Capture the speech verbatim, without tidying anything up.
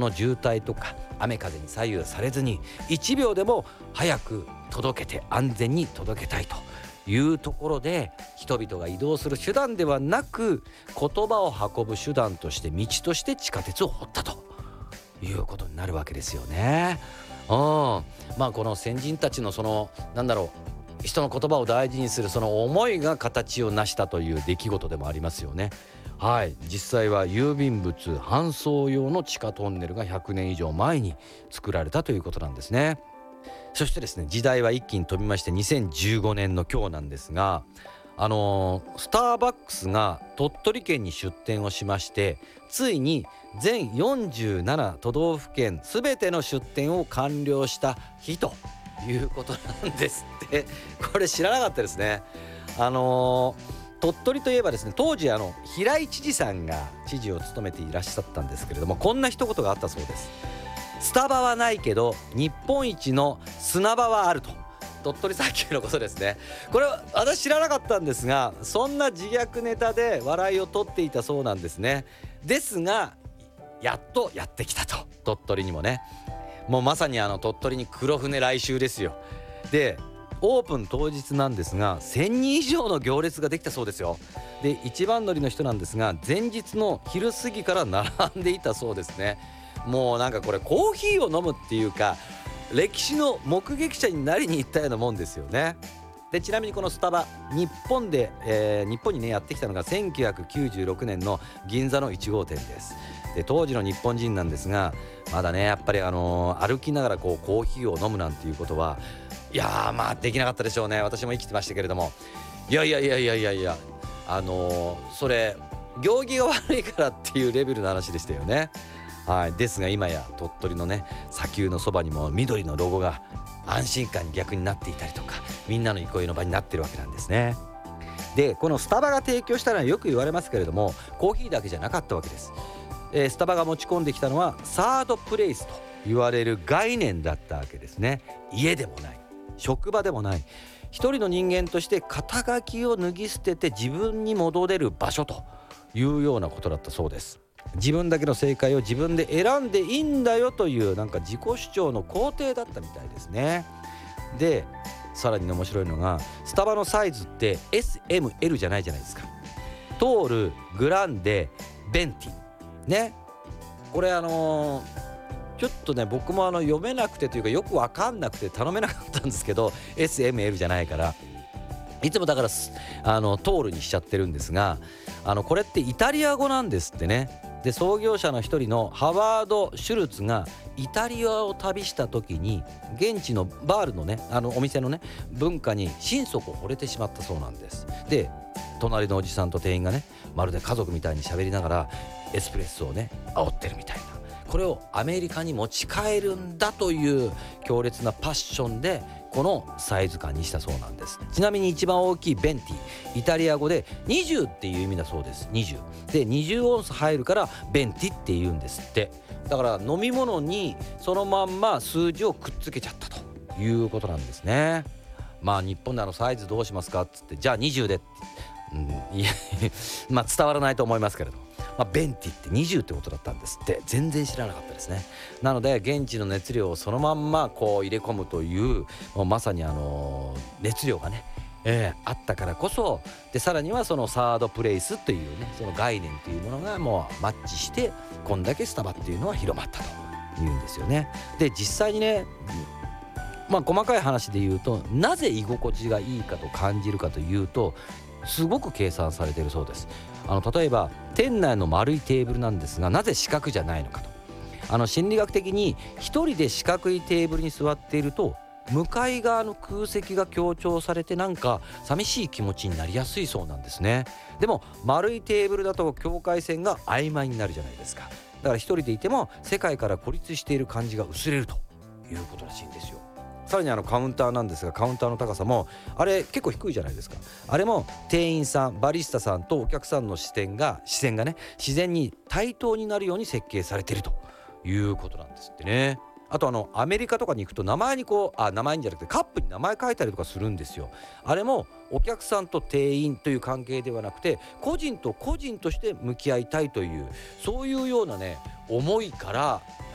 の渋滞とか雨風に左右されずにいちびょうでも早く届けて安全に届けたいというところで、人々が移動する手段ではなく言葉を運ぶ手段として道として地下鉄を掘ったということになるわけですよね。うん、まあこの先人たちのそのなんだろう、人の言葉を大事にするその思いが形を成したという出来事でもありますよね。はい、実際は郵便物搬送用の地下トンネルがひゃくねん以上前に作られたということなんですね。そしてですね、時代は一気に飛びましてにせんじゅうごねんの今日なんですが、あのー、スターバックスが鳥取県に出店をしまして、ついに全よんじゅうなな都道府県すべての出店を完了した日ということなんですって。これ知らなかったですね。あのー鳥取といえばですね、当時あの平井知事さんが知事を務めていらっしゃったんですけれども、こんな一言があったそうです。スタバはないけど日本一の砂場はあると。鳥取砂丘のことですね。これは私知らなかったんですが、そんな自虐ネタで笑いを取っていたそうなんですね。ですがやっとやってきたと、鳥取にもね。もうまさにあの鳥取に黒船来襲ですよ。でオープン当日なんですがせんにん以上の行列ができたそうですよ。で一番乗りの人なんですが前日の昼過ぎから並んでいたそうですね。もうなんかこれコーヒーを飲むっていうか歴史の目撃者になりに行ったようなもんですよね。でちなみにこのスタバ日本で、えー、日本にねやってきたのがせんきゅうひゃくきゅうじゅうろくねんの銀座のいちごうてんです。で当時の日本人なんですがまだねやっぱりあのー、歩きながらこうコーヒーを飲むなんていうことはいやーまあできなかったでしょうね。私も生きてましたけれども、いやいやいやいやいやいやあのー、それ行儀が悪いからっていうレベルの話でしたよね。はい、ですが今や鳥取のね砂丘のそばにも緑のロゴが安心感に逆になっていたりとか、みんなの憩いの場になってるわけなんですね。でこのスタバが提供したのはよく言われますけれども、コーヒーだけじゃなかったわけです。えー、スタバが持ち込んできたのはサードプレイスと言われる概念だったわけですね。家でもない職場でもない一人の人間として肩書きを脱ぎ捨てて自分に戻れる場所というようなことだったそうです。自分だけの正解を自分で選んでいいんだよというなんか自己主張の肯定だったみたいですね。でさらに面白いのがスタバのサイズって エスエムエル じゃないじゃないですか。トール、グランデ、ベンティね。これあのーちょっとね僕もあの読めなくてというかよく分かんなくて頼めなかったんですけど エスエムエル じゃないからいつもだからあのトールにしちゃってるんですが、あのこれってイタリア語なんですってね。で創業者の一人のハワード・シュルツがイタリアを旅した時に現地のバールのねあのお店のね文化に心底惚れてしまったそうなんです。で隣のおじさんと店員がねまるで家族みたいに喋りながらエスプレッソをね煽ってるみたいな、これをアメリカに持ち帰るんだという強烈なパッションでこのサイズ感にしたそうなんです。ちなみに一番大きいベンティ、イタリア語でにじゅうっていう意味だそうです。にじゅうでにじゅうオンス入るからベンティって言うんですって。だから飲み物にそのまんま数字をくっつけちゃったということなんですね。まあ日本であのサイズどうしますかっつってじゃあにじゅうでって、うん、いやまあ伝わらないと思いますけれども、まあ、ベンティってにじゅうってことだったんですって。全然知らなかったですね。なので現地の熱量をそのまんまこう入れ込むというもうまさにあの熱量がね、えー、あったからこそで、さらにはそのサードプレイスというねその概念というものがもうマッチしてこんだけスタバっていうのは広まったというんですよね。で実際にねまあ細かい話で言うとなぜ居心地がいいかと感じるかというとすごく計算されているそうです。あの例えば店内の丸いテーブルなんですがなぜ四角じゃないのかと、あの心理学的に一人で四角いテーブルに座っていると向かい側の空席が強調されてなんか寂しい気持ちになりやすいそうなんですね。でも丸いテーブルだと境界線が曖昧になるじゃないですか。だから一人でいても世界から孤立している感じが薄れるということらしいんですよ。さらにあのカウンターなんですがカウンターの高さもあれ結構低いじゃないですか。あれも店員さんバリスタさんとお客さんの視点が視線がね自然に対等になるように設計されているということなんですってね。あとあのアメリカとかに行くと名前にこうあ名前にじゃなくてカップに名前書いたりとかするんですよ。あれもお客さんと店員という関係ではなくて個人と個人として向き合いたいというそういうようなね思いから